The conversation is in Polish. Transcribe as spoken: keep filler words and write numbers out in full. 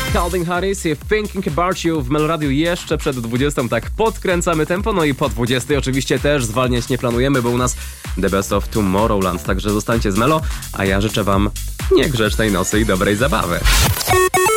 Calvin Harris i Thinking About You w Meloradiu jeszcze przed dwudziestą, tak podkręcamy tempo, no i po dwudziestej oczywiście też zwalniać nie planujemy, bo u nas The Best of Tomorrowland, także zostańcie z Melo, a ja życzę wam niegrzecznej nocy i dobrej zabawy.